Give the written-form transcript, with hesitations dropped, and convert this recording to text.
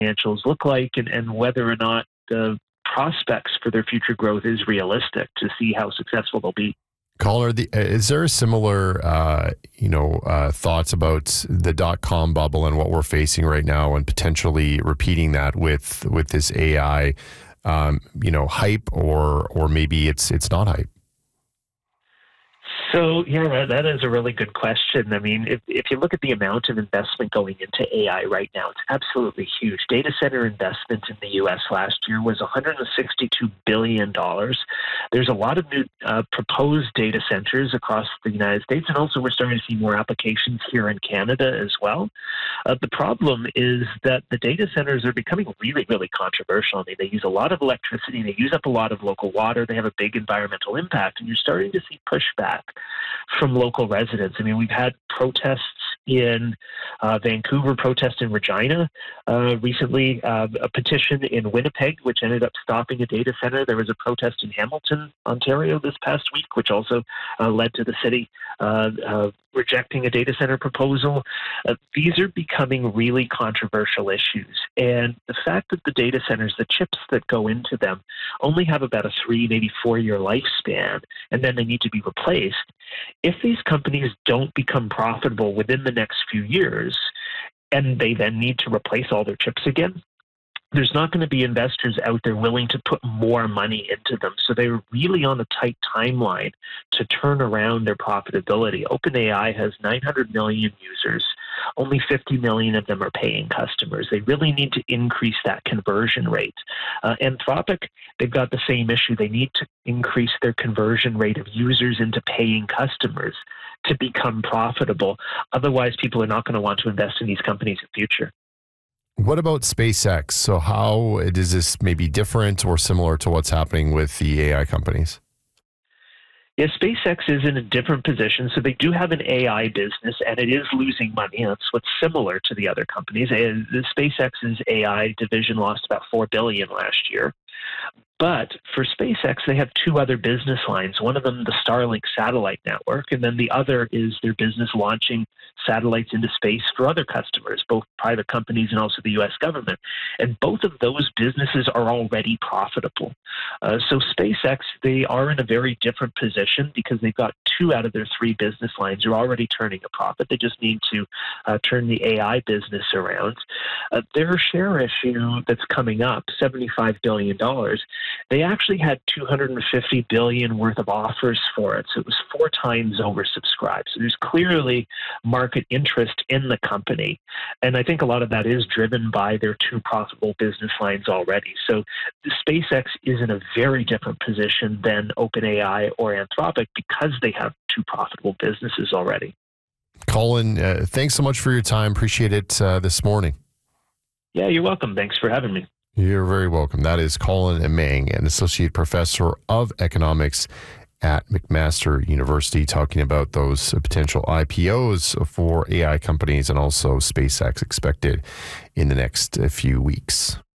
financials look like and whether or not the prospects for their future growth is realistic to see how successful they'll be. Colin, is there a similar, thoughts about the .com bubble and what we're facing right now, and potentially repeating that with this AI, hype, or maybe it's not hype? So, yeah, that is a really good question. I mean, if you look at the amount of investment going into AI right now, it's absolutely huge. Data center investment in the U.S. last year was $162 billion. There's a lot of new proposed data centers across the United States, and also we're starting to see more applications here in Canada as well. The problem is that the data centers are becoming really, really controversial. I mean, they use a lot of electricity, they use up a lot of local water, they have a big environmental impact, and you're starting to see pushback from local residents. I mean, we've had protests in Vancouver, protests in Regina recently, a petition in Winnipeg, which ended up stopping a data center. There was a protest in Hamilton, Ontario this past week, which also led to the city rejecting a data center proposal. These are becoming really controversial issues. And the fact that the data centers, the chips that go into them, only have about a 3, maybe 4-year lifespan, and then they need to be replaced. If these companies don't become profitable within the next few years, and they then need to replace all their chips again, there's not going to be investors out there willing to put more money into them. So they're really on a tight timeline to turn around their profitability. OpenAI has 900 million users. Only 50 million of them are paying customers. They really need to increase that conversion rate. Anthropic, they've got the same issue. They need to increase their conversion rate of users into paying customers to become profitable. Otherwise, people are not going to want to invest in these companies in the future. What about SpaceX? So how is this maybe different or similar to what's happening with the AI companies? Yeah, SpaceX is in a different position. So they do have an AI business, and it is losing money. That's what's similar to the other companies. The SpaceX's AI division lost about $4 billion last year. But for SpaceX, they have 2 other business lines. One of them, the Starlink satellite network, and then the other is their business launching satellites into space for other customers, both private companies and also the U.S. government. And both of those businesses are already profitable. So SpaceX, they are in a very different position because they've got 2 out of their 3 business lines are already turning a profit. They just need to turn the AI business around. Their share issue that's coming up, $75 billion, they actually had $250 billion worth of offers for it. So it was 4 times oversubscribed. So there's clearly market interest in the company. And I think a lot of that is driven by their 2 profitable business lines already. So the SpaceX is in a very different position than OpenAI or Anthropic because they have 2 profitable businesses already. Colin, thanks so much for your time. Appreciate it this morning. Yeah, you're welcome. Thanks for having me. You're very welcome. That is Colin Meng, an associate professor of economics at McMaster University, talking about those potential IPOs for AI companies and also SpaceX expected in the next few weeks.